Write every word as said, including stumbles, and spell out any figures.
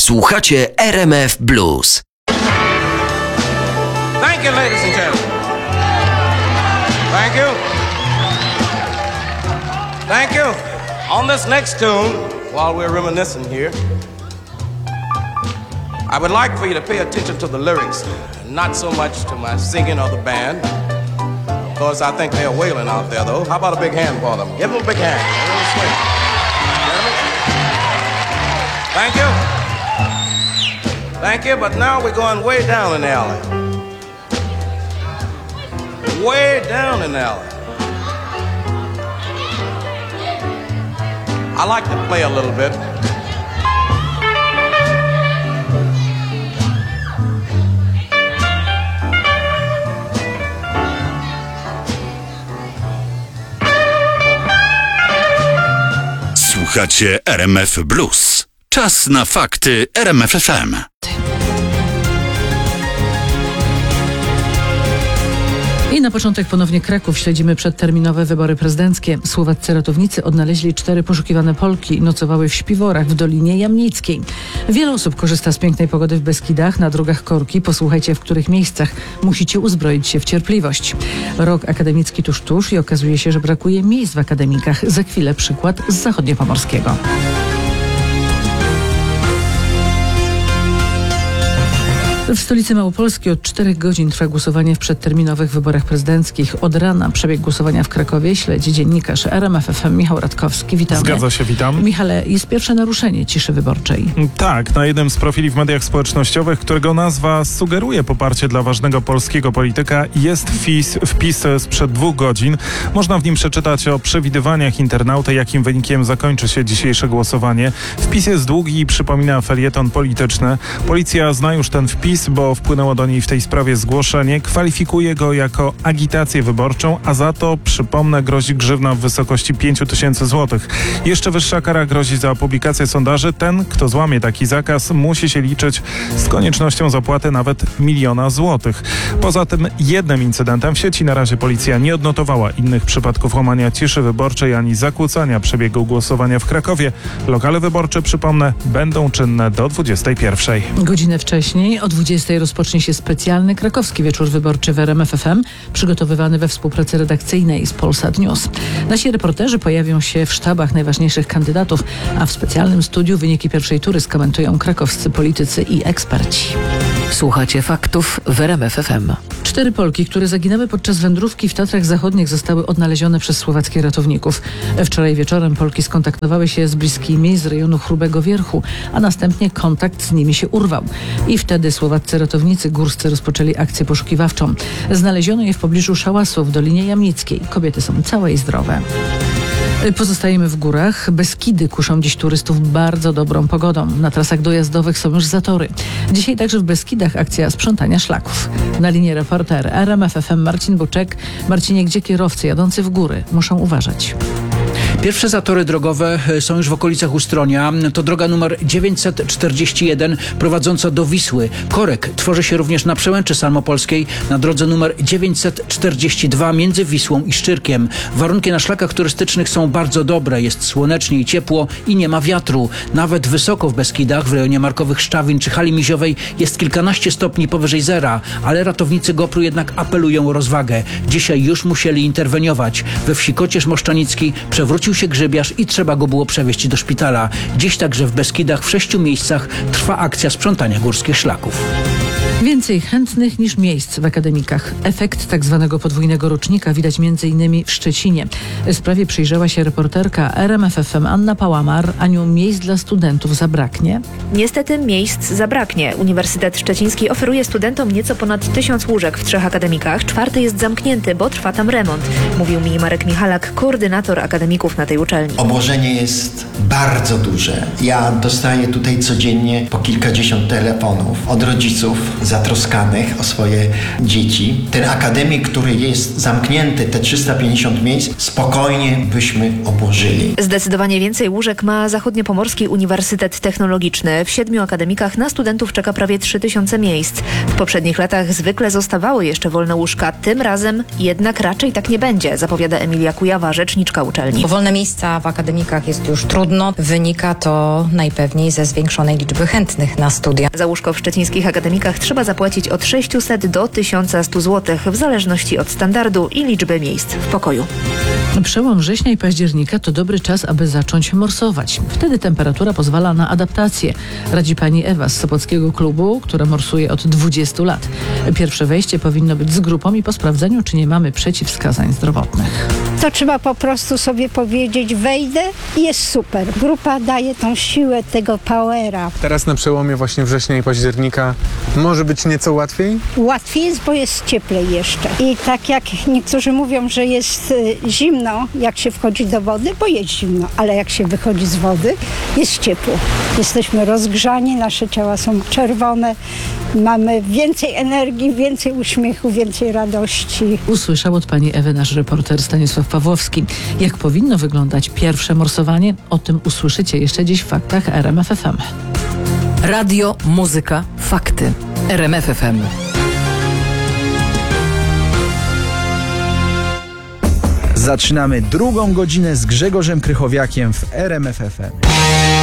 Słuchacie R M F Blues. Thank you, ladies and gentlemen. Thank you. Thank you. On this next tune, while we're reminiscing here, I would like for you to pay attention to the lyrics, not so much to my singing or the band. Of course, I think they're wailing out there, though. How about a big hand for them? Give them a big hand. Thank you. Thank you, but now we're going way down in the alley. Way down in the alley. I like to play a little bit. Słuchacie R M F Blues. Czas na fakty R M F F M. I na początek ponownie Kraków. Śledzimy przedterminowe wybory prezydenckie. Słowaccy ratownicy odnaleźli cztery poszukiwane Polki. Nocowały w śpiworach w Dolinie Jamnickiej. Wiele osób korzysta z pięknej pogody w Beskidach, na drogach korki. Posłuchajcie, w których miejscach musicie uzbroić się w cierpliwość. Rok akademicki tuż, tuż i okazuje się, że brakuje miejsc w akademikach. Za chwilę przykład z zachodniopomorskiego. W stolicy Małopolski od czterech godzin trwa głosowanie w przedterminowych wyborach prezydenckich. Od rana przebieg głosowania w Krakowie śledzi dziennikarz R M F F M Michał Radkowski. Witamy. Zgadza się, witam. Michale, jest pierwsze naruszenie ciszy wyborczej. Tak, na jednym z profili w mediach społecznościowych, którego nazwa sugeruje poparcie dla ważnego polskiego polityka, jest wpis, wpis sprzed dwóch godzin. Można w nim przeczytać o przewidywaniach internauty, jakim wynikiem zakończy się dzisiejsze głosowanie. Wpis jest długi i przypomina felieton polityczny. Policja zna już ten wpis, bo wpłynęło do niej w tej sprawie zgłoszenie, kwalifikuje go jako agitację wyborczą, a za to, przypomnę, grozi grzywna w wysokości pięć tysięcy złotych. Jeszcze wyższa kara grozi za publikację sondaży. Ten, kto złamie taki zakaz, musi się liczyć z koniecznością zapłaty nawet miliona złotych. Poza tym jednym incydentem w sieci na razie policja nie odnotowała innych przypadków łamania ciszy wyborczej ani zakłócania przebiegu głosowania w Krakowie. Lokale wyborcze, przypomnę, będą czynne do dwudziestej pierwszej. Godzinę wcześniej, o dwudziestej rozpocznie się specjalny krakowski wieczór wyborczy w R M F F M, przygotowywany we współpracy redakcyjnej z Polsat News. Nasi reporterzy pojawią się w sztabach najważniejszych kandydatów, a w specjalnym studiu wyniki pierwszej tury skomentują krakowscy politycy i eksperci. Słuchacie faktów w R M F F M. Cztery Polki, które zaginęły podczas wędrówki w Tatrach Zachodnich, zostały odnalezione przez słowackich ratowników. Wczoraj wieczorem Polki skontaktowały się z bliskimi z rejonu Chrubego Wierchu, a następnie kontakt z nimi się urwał. I wtedy słowaccy ratownicy górscy rozpoczęli akcję poszukiwawczą. Znaleziono je w pobliżu szałasu w Dolinie Jamnickiej. Kobiety są całe i zdrowe. Pozostajemy w górach. Beskidy kuszą dziś turystów bardzo dobrą pogodą. Na trasach dojazdowych są już zatory. Dzisiaj także w Beskidach akcja sprzątania szlaków. Na linii reporter R M F F M Marcin Buczek. Marcinie, gdzie kierowcy jadący w góry muszą uważać? Pierwsze zatory drogowe są już w okolicach Ustronia. To droga numer dziewięćset czterdzieści jeden prowadząca do Wisły. Korek tworzy się również na przełęczy salmopolskiej na drodze numer dziewięćset czterdzieści dwa między Wisłą i Szczyrkiem. Warunki na szlakach turystycznych są bardzo dobre. Jest słonecznie i ciepło i nie ma wiatru. Nawet wysoko w Beskidach, w rejonie Markowych Szczawin czy Hali Miziowej jest kilkanaście stopni powyżej zera, ale ratownicy GoPru jednak apelują o rozwagę. Dzisiaj już musieli interweniować. We wsi Kocierz Moszczanicki przewrócił się grzybiarz i trzeba go było przewieźć do szpitala. Dziś także w Beskidach w sześciu miejscach trwa akcja sprzątania górskich szlaków. Więcej chętnych niż miejsc w akademikach. Efekt tak zwanego podwójnego rocznika widać między innymi w Szczecinie. Sprawie przyjrzała się reporterka R M F F M Anna Pałamar. Aniu, miejsc dla studentów zabraknie? Niestety miejsc zabraknie. Uniwersytet Szczeciński oferuje studentom nieco ponad tysiąc łóżek w trzech akademikach. Czwarty jest zamknięty, bo trwa tam remont. Mówił mi Marek Michalak, koordynator akademików na tej uczelni. Obłożenie jest bardzo duże. Ja dostaję tutaj codziennie po kilkadziesiąt telefonów od rodziców. zatroskanych o swoje dzieci. Ten akademik, który jest zamknięty, te trzysta pięćdziesiąt miejsc, spokojnie byśmy obłożyli. Zdecydowanie więcej łóżek ma Zachodniopomorski Uniwersytet Technologiczny. W siedmiu akademikach na studentów czeka prawie trzy tysiące miejsc. W poprzednich latach zwykle zostawały jeszcze wolne łóżka. Tym razem jednak raczej tak nie będzie, zapowiada Emilia Kujawa, rzeczniczka uczelni. Bo wolne miejsca w akademikach jest już trudno. Wynika to najpewniej ze zwiększonej liczby chętnych na studia. Za łóżko w szczecińskich akademikach trzeba zapłacić od sześciuset do tysiąca stu złotych w zależności od standardu i liczby miejsc w pokoju. Przełom września i października to dobry czas, aby zacząć morsować. Wtedy temperatura pozwala na adaptację. Radzi pani Ewa z Sopockiego Klubu, która morsuje od dwudziestu lat. Pierwsze wejście powinno być z grupą i po sprawdzeniu, czy nie mamy przeciwwskazań zdrowotnych. To trzeba po prostu sobie powiedzieć, wejdę i jest super. Grupa daje tą siłę tego powera. Teraz na przełomie właśnie września i października może być nieco łatwiej? Łatwiej jest, bo jest cieplej jeszcze. I tak jak niektórzy mówią, że jest y, zimno, jak się wchodzi do wody, bo jest zimno, ale jak się wychodzi z wody, jest ciepło. Jesteśmy rozgrzani, nasze ciała są czerwone, mamy więcej energii, więcej uśmiechu, więcej radości. Usłyszał od pani Ewy nasz reporter Stanisław Pawłowski. Jak powinno wyglądać pierwsze morsowanie? O tym usłyszycie jeszcze dziś w faktach R M F F M. Radio, muzyka, fakty. R M F F M. Zaczynamy drugą godzinę z Grzegorzem Krychowiakiem w R M F F M.